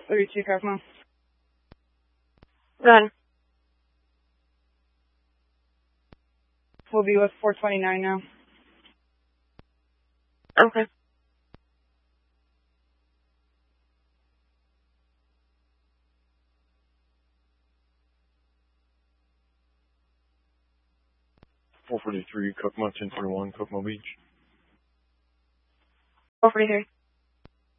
32 Kokomo. Go ahead. We'll be with 429 now. Okay. $443 Kokomo, 1041 Kokomo Beach. 443.